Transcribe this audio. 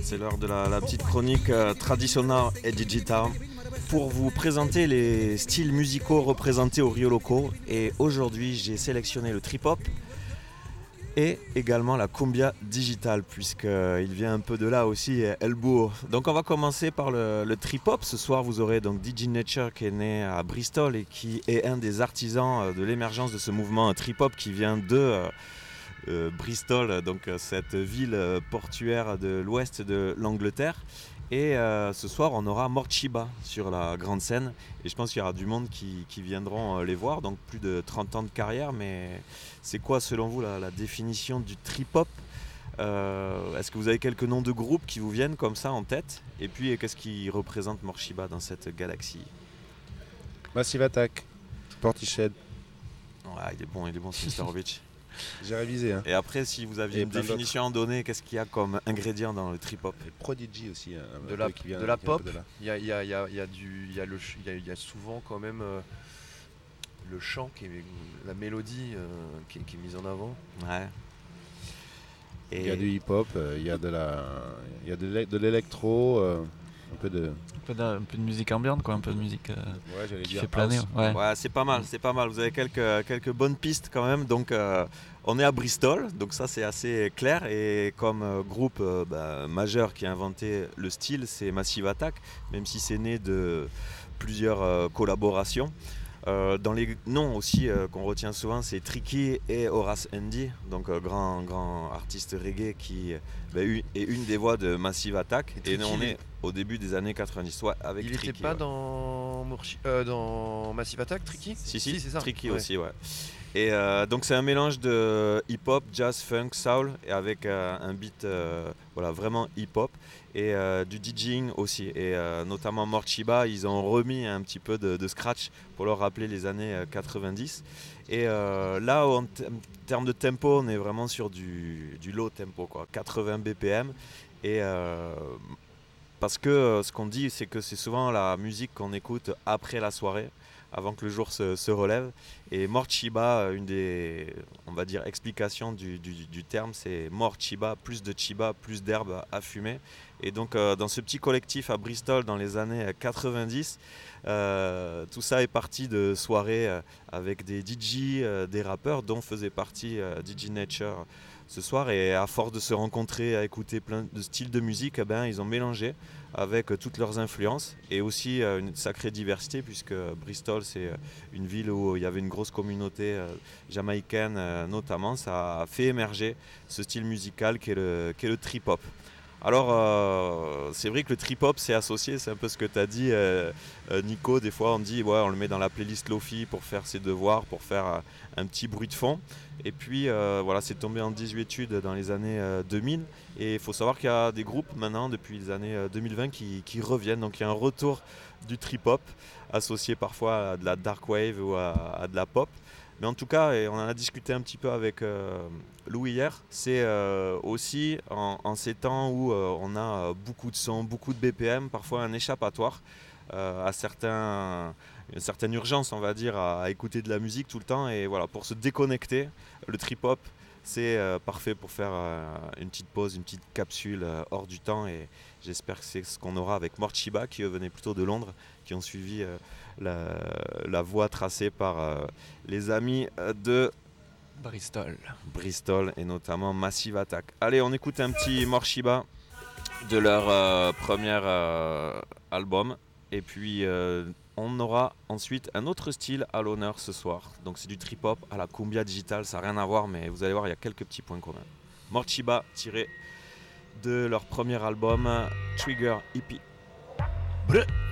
C'est l'heure de la petite chronique traditionnelle et digital pour vous présenter les styles musicaux représentés au Rio Loco. Et aujourd'hui, j'ai sélectionné le trip-hop et également la cumbia digitale, puisqu'il vient un peu de là aussi, El Búho. Donc on va commencer par le trip-hop. Ce soir, vous aurez donc DJ Nature qui est né à Bristol et qui est un des artisans de l'émergence de ce mouvement trip-hop qui vient de Bristol, donc cette ville portuaire de l'ouest de l'Angleterre. Et ce soir, on aura Morchiba sur la grande scène. Et je pense qu'il y aura du monde qui viendront les voir. Donc plus de 30 ans de carrière. Mais c'est quoi, selon vous, la définition du trip-hop ? Est-ce que vous avez quelques noms de groupes qui vous viennent comme ça en tête ? Et puis, qu'est-ce qui représente Morchiba dans cette galaxie ? Massive Attack, Portishead. Ouais, il est bon, ce Mr. Beach. J'ai révisé. Hein. Et après, si vous aviez une définition à donner, qu'est-ce qu'il y a comme ingrédient dans le trip-hop ? Et Prodigy aussi. De la pop, il y a souvent quand même le chant, la mélodie qui est mise en avant. Ouais. Et il y a du hip-hop, il y a de l'électro, un peu de musique ambiante, quoi, un peu de musique qui fait planer. Ouais, c'est pas mal. Vous avez quelques bonnes pistes quand même. Donc, on est à Bristol, donc ça c'est assez clair. Et comme groupe majeur qui a inventé le style, c'est Massive Attack, même si c'est né de plusieurs collaborations. Dans les noms aussi qu'on retient souvent, c'est Tricky et Horace Andy, donc grand artiste reggae qui est une des voix de Massive Attack. Et nous on est au début des années 90, avec il Tricky. Il n'était pas dans Massive Attack, Tricky ? Si, c'est ça. Tricky ouais. aussi, ouais. Et donc c'est un mélange de hip-hop, jazz, funk, soul, et avec un beat vraiment hip-hop, et du DJing aussi. Et notamment Morchiba, ils ont remis un petit peu de scratch pour leur rappeler les années 90. Et là, en termes de tempo, on est vraiment sur du low tempo, quoi, 80 BPM. Et parce que ce qu'on dit, c'est que c'est souvent la musique qu'on écoute après la soirée, avant que le jour se relève. Et Morchiba, une des, on va dire, explications du terme, c'est Morchiba, plus de chiba, plus d'herbe à fumer. Et donc dans ce petit collectif à Bristol dans les années 90, tout ça est parti de soirées avec des DJ, des rappeurs dont faisait partie DJ Nature ce soir. Et à force de se rencontrer, à écouter plein de styles de musique, ils ont mélangé avec toutes leurs influences et aussi une sacrée diversité, puisque Bristol c'est une ville où il y avait une grosse communauté jamaïcaine notamment. Ça a fait émerger ce style musical qui est le trip-hop. Alors c'est vrai que le trip-hop c'est associé, c'est un peu ce que tu as dit Nico, des fois on dit on le met dans la playlist Lofi pour faire ses devoirs, pour faire un petit bruit de fond. Et puis c'est tombé en désuétude dans les années 2000, et il faut savoir qu'il y a des groupes maintenant depuis les années 2020 qui reviennent, donc il y a un retour du trip-hop associé parfois à de la dark wave ou à de la pop. Mais en tout cas, et on en a discuté un petit peu avec Lou hier, c'est aussi en ces temps où on a beaucoup de sons, beaucoup de BPM, parfois un échappatoire à une certaine urgence, on va dire, à écouter de la musique tout le temps. Et voilà, pour se déconnecter, le trip-hop, c'est parfait pour faire une petite pause, une petite capsule hors du temps. Et j'espère que c'est ce qu'on aura avec Morchiba, qui venait plutôt de Londres, qui ont suivi la voie tracée par les amis de Bristol et notamment Massive Attack. Allez, on écoute un petit Morchiba de leur premier album. Et puis on aura ensuite un autre style à l'honneur ce soir. Donc c'est du trip-hop à la cumbia digitale, ça n'a rien à voir, mais vous allez voir, il y a quelques petits points communs. Morchiba tiré de leur premier album Trigger Hippie. Brr.